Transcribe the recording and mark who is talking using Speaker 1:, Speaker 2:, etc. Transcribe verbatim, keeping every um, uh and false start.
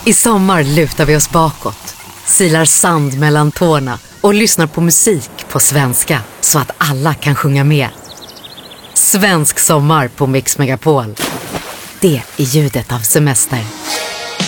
Speaker 1: I sommar lutar vi oss bakåt, silar sand mellan tårna och lyssnar på musik på svenska så att alla kan sjunga med. Svensk sommar på Mix Megapol. Det är ljudet av semester.